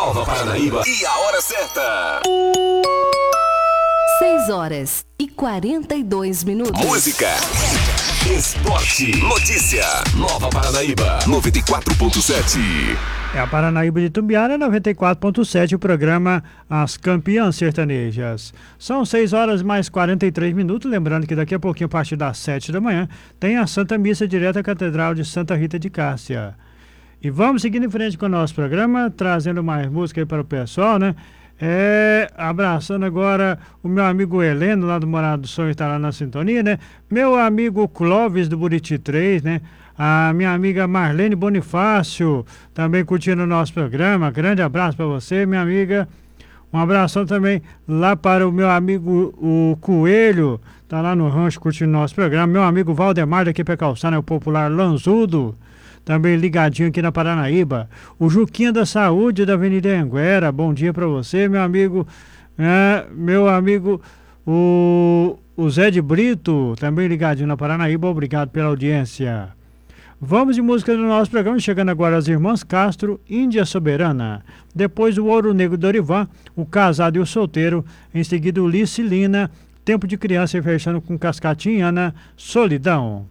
Nova Paranaíba e a hora certa. 6h42. Música, esporte, notícia. Nova Paranaíba 94.7. É a Paranaíba de Itumbiara, 94.7, o programa As Campeãs Sertanejas. São 6h mais 43. Lembrando que daqui a pouquinho, a partir das 7 da manhã, tem a Santa Missa direto à Catedral de Santa Rita de Cássia. E vamos seguindo em frente com o nosso programa, trazendo mais música aí para o pessoal, né? Abraçando agora o meu amigo Heleno, lá do Morado do Sonho, está lá na sintonia, né? Meu amigo Clóvis, do Buriti 3, né? A minha amiga Marlene Bonifácio, também curtindo o nosso programa. Grande abraço para você, minha amiga. Um abração também lá para o meu amigo o Coelho, tá lá no rancho curtindo o nosso programa. Meu amigo Valdemar, daqui para Calçada, o popular Lanzudo, também ligadinho aqui na Paranaíba. O Juquinha da Saúde, da Avenida Anguera, bom dia para você, meu amigo. Meu amigo o Zé de Brito, também ligadinho na Paranaíba. Obrigado pela audiência. Vamos de música do nosso programa, chegando agora as Irmãs Castro, Índia Soberana. Depois o Ouro Negro Dorivan, o Casado e o Solteiro. Em seguida o Licilina, Tempo de Criança, fechando com Cascatinhana, Solidão.